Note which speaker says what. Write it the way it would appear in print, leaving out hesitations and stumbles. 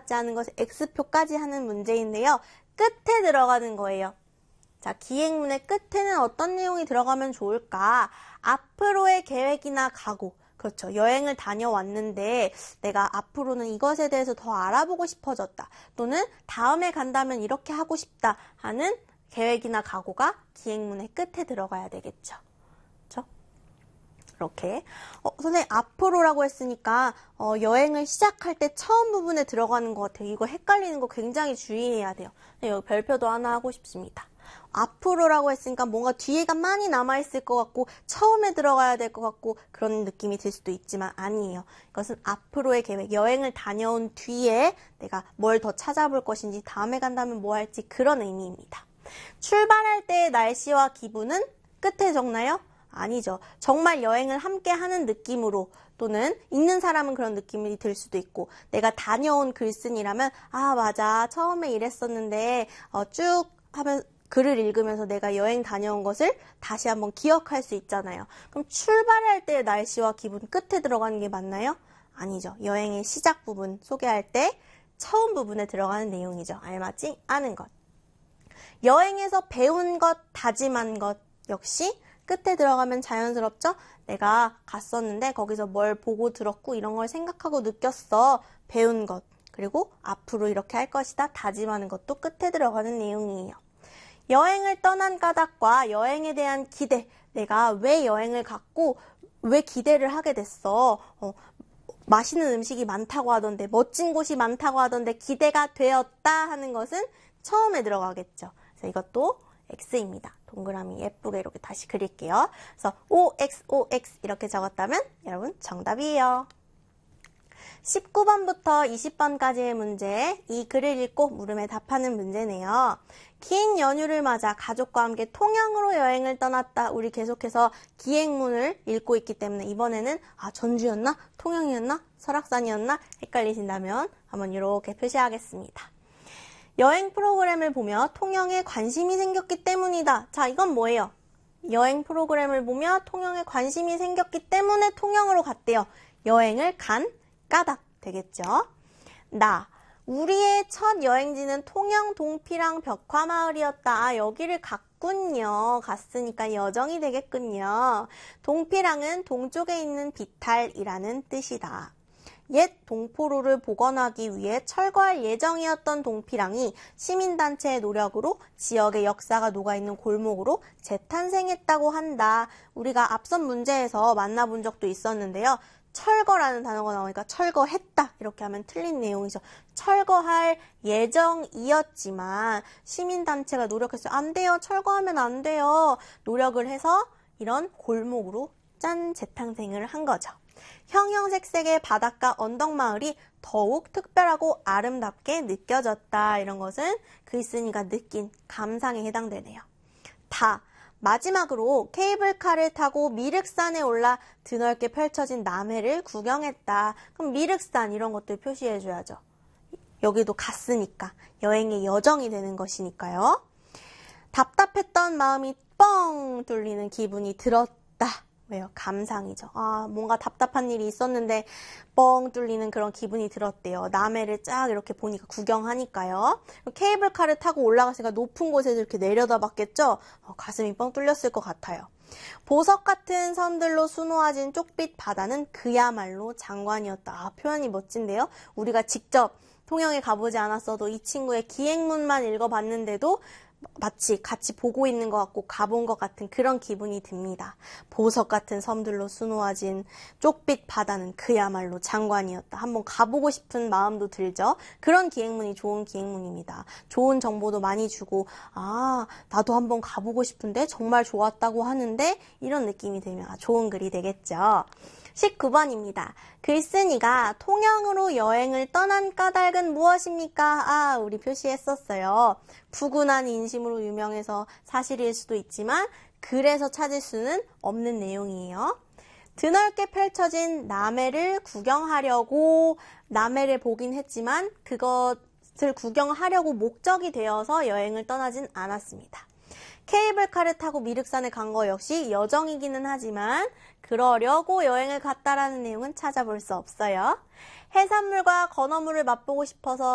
Speaker 1: 같지 않은 것을 X표까지 하는 문제인데요. 끝에 들어가는 거예요. 자, 기행문의 끝에는 어떤 내용이 들어가면 좋을까? 앞으로의 계획이나 각오. 그렇죠. 여행을 다녀왔는데 내가 앞으로는 이것에 대해서 더 알아보고 싶어졌다. 또는 다음에 간다면 이렇게 하고 싶다 하는 계획이나 각오가 기행문의 끝에 들어가야 되겠죠. 그렇죠? 이렇게. 선생님 앞으로라고 했으니까 여행을 시작할 때 처음 부분에 들어가는 것 같아요. 이거 헷갈리는 거 굉장히 주의해야 돼요. 여기 별표도 하나 하고 싶습니다. 앞으로라고 했으니까 뭔가 뒤에가 많이 남아있을 것 같고 처음에 들어가야 될 것 같고 그런 느낌이 들 수도 있지만 아니에요. 이것은 앞으로의 계획, 여행을 다녀온 뒤에 내가 뭘 더 찾아볼 것인지 다음에 간다면 뭐 할지 그런 의미입니다. 출발할 때의 날씨와 기분은 끝에 적나요? 아니죠. 정말 여행을 함께 하는 느낌으로 또는 읽는 사람은 그런 느낌이 들 수도 있고 내가 다녀온 글쓴이라면 아 맞아 처음에 이랬었는데 쭉 하면 글을 읽으면서 내가 여행 다녀온 것을 다시 한번 기억할 수 있잖아요. 그럼 출발할 때의 날씨와 기분 끝에 들어가는 게 맞나요? 아니죠. 여행의 시작 부분 소개할 때 처음 부분에 들어가는 내용이죠. 알맞지 않은 것. 여행에서 배운 것, 다짐한 것 역시 끝에 들어가면 자연스럽죠? 내가 갔었는데 거기서 뭘 보고 들었고 이런 걸 생각하고 느꼈어. 배운 것. 그리고 앞으로 이렇게 할 것이다. 다짐하는 것도 끝에 들어가는 내용이에요. 여행을 떠난 까닭과 여행에 대한 기대. 내가 왜 여행을 갔고 왜 기대를 하게 됐어. 맛있는 음식이 많다고 하던데 멋진 곳이 많다고 하던데 기대가 되었다 하는 것은 처음에 들어가겠죠. 그래서 이것도 X입니다. 동그라미 예쁘게 이렇게 다시 그릴게요. 그래서 OX, OX 이렇게 적었다면 여러분 정답이에요. 19번부터 20번까지의 문제, 이 글을 읽고 물음에 답하는 문제네요. 긴 연휴를 맞아 가족과 함께 통영으로 여행을 떠났다. 우리 계속해서 기행문을 읽고 있기 때문에 이번에는 전주였나? 통영이었나? 설악산이었나? 헷갈리신다면 한번 이렇게 표시하겠습니다. 여행 프로그램을 보며 통영에 관심이 생겼기 때문이다. 자, 이건 뭐예요? 여행 프로그램을 보며 통영에 관심이 생겼기 때문에 통영으로 갔대요. 여행을 간 까닭 되겠죠? 우리의 첫 여행지는 통영 동피랑 벽화마을이었다. 여기를 갔군요. 갔으니까 여정이 되겠군요. 동피랑은 동쪽에 있는 비탈이라는 뜻이다. 옛 동포로를 복원하기 위해 철거할 예정이었던 동피랑이 시민단체의 노력으로 지역의 역사가 녹아있는 골목으로 재탄생했다고 한다. 우리가 앞선 문제에서 만나본 적도 있었는데요. 철거라는 단어가 나오니까 철거했다 이렇게 하면 틀린 내용이죠. 철거할 예정이었지만 시민단체가 노력했어요. 안 돼요. 철거하면 안 돼요. 노력을 해서 이런 골목으로 짠 재탄생을 한 거죠. 형형색색의 바닷가 언덕마을이 더욱 특별하고 아름답게 느껴졌다. 이런 것은 글쓴이가 느낀 감상에 해당되네요. 마지막으로 케이블카를 타고 미륵산에 올라 드넓게 펼쳐진 남해를 구경했다. 그럼 미륵산 이런 것들 표시해줘야죠. 여기도 갔으니까 여행의 여정이 되는 것이니까요. 답답했던 마음이 뻥 뚫리는 기분이 들었다. 왜요? 감상이죠. 뭔가 답답한 일이 있었는데 뻥 뚫리는 그런 기분이 들었대요. 남해를 쫙 이렇게 보니까 구경하니까요. 케이블카를 타고 올라갔으니까 높은 곳에서 이렇게 내려다봤겠죠? 가슴이 뻥 뚫렸을 것 같아요. 보석 같은 섬들로 수놓아진 쪽빛 바다는 그야말로 장관이었다. 표현이 멋진데요. 우리가 직접 통영에 가보지 않았어도 이 친구의 기행문만 읽어봤는데도 마치 같이 보고 있는 것 같고 가본 것 같은 그런 기분이 듭니다. 보석 같은 섬들로 수놓아진 쪽빛 바다는 그야말로 장관이었다. 한번 가보고 싶은 마음도 들죠. 그런 기행문이 좋은 기행문입니다. 좋은 정보도 많이 주고 나도 한번 가보고 싶은데 정말 좋았다고 하는데 이런 느낌이 들면 좋은 글이 되겠죠. 19번입니다. 글쓴이가 통영으로 여행을 떠난 까닭은 무엇입니까? 우리 표시했었어요. 푸근한 인심으로 유명해서 사실일 수도 있지만 글에서 찾을 수는 없는 내용이에요. 드넓게 펼쳐진 남해를 구경하려고 남해를 보긴 했지만 그것을 구경하려고 목적이 되어서 여행을 떠나진 않았습니다. 케이블카를 타고 미륵산에 간 거 역시 여정이기는 하지만 그러려고 여행을 갔다라는 내용은 찾아볼 수 없어요. 해산물과 건어물을 맛보고 싶어서